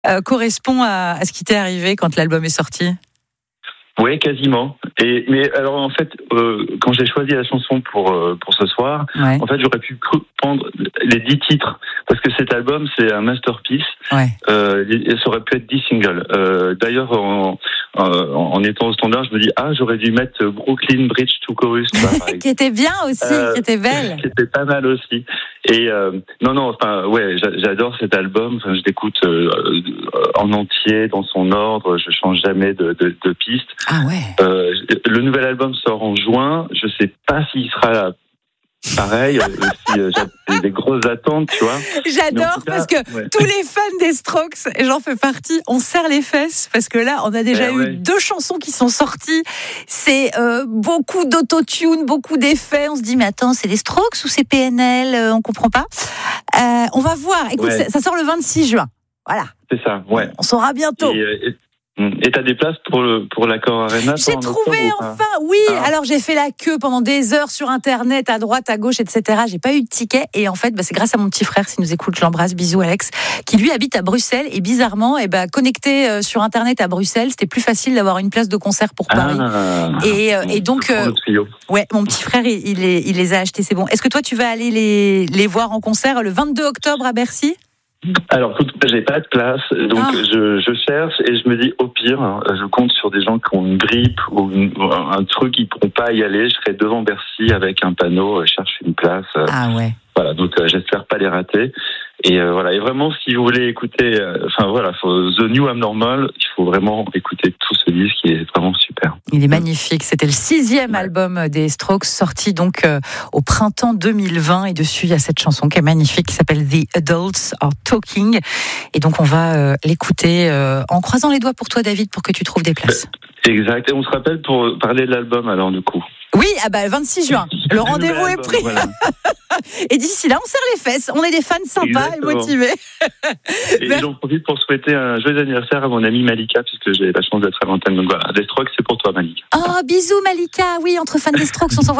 correspond à ce qui t'est arrivé quand l'album est sorti? Oui, quasiment. Mais alors en fait, quand j'ai choisi la chanson pour ce soir, Ouais. en fait j'aurais pu prendre les 10 titres parce que cet album c'est un masterpiece. Ouais. Ça aurait pu être 10 singles. D'ailleurs, en étant au standard, je me dis j'aurais dû mettre Brooklyn Bridge to Chorus, Qui était bien aussi, qui était belle. qui était pas mal aussi. Et j'adore cet album. Enfin, je l'écoute en entier, dans son ordre. Je change jamais de piste. Ah ouais. Le nouvel album sort en juin. Je sais pas s'il sera pareil. J'ai des grosses attentes, tu vois. J'adore parce que tous les fans des Strokes, et j'en fais partie, on serre les fesses parce que là, on a déjà eu 2 chansons qui sont sorties. C'est beaucoup d'autotune, beaucoup d'effets. On se dit, mais attends, c'est les Strokes ou c'est PNL? On comprend pas. On va voir. Écoute, ça sort le 26 juin. Voilà. C'est ça, ouais. On saura bientôt. Et t'as des places pour l'Accor Arena? J'ai trouvé enfin, oui. Alors j'ai fait la queue pendant des heures sur Internet, à droite, à gauche, etc. J'ai pas eu de ticket et en fait, c'est grâce à mon petit frère, s'il nous écoute, je l'embrasse, bisous Alex, qui lui habite à Bruxelles et bizarrement, connecté sur Internet à Bruxelles, c'était plus facile d'avoir une place de concert pour Paris. Et donc, mon petit frère, il les a achetés, c'est bon. Est-ce que toi, tu vas aller les voir en concert le 22 octobre à Bercy? Alors, j'ai pas de place, donc je cherche et je me dis au pire, je compte sur des gens qui ont une grippe ou un truc, ils pourront pas y aller. Je serai devant Bercy avec un panneau, cherche une place. Voilà, donc j'espère pas les rater. Et voilà, et vraiment, si vous voulez écouter, The New Abnormal, il faut vraiment écouter tout ce disque qui est vraiment super. Il est magnifique. C'était le 6e album des Strokes, sorti donc au printemps 2020. Et dessus, il y a cette chanson qui est magnifique, qui s'appelle The Adults Are Talking. Et donc, on va l'écouter en croisant les doigts pour toi, David, pour que tu trouves des places. Exact. Et on se rappelle pour parler de l'album, alors, du coup. Oui, 26 juin. Le rendez-vous est pris. Voilà. Et d'ici là, on serre les fesses. On est des fans sympas et motivés. Et j'en profite pour souhaiter un joyeux anniversaire à mon amie Malika, puisque j'ai la chance d'être à l'antenne. Donc voilà, des Strokes, c'est pour toi, Malika. Oh, bisous, Malika. Oui, entre fans des Strokes, on s'envoie.